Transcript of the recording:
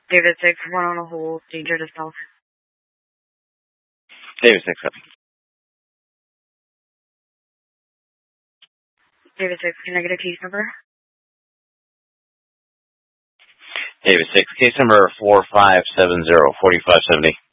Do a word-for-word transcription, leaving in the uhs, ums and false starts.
David six, one on a hold, danger to south. David six, up. David six, can I get a case number? David six, case number four five seven zero, four five seven zero.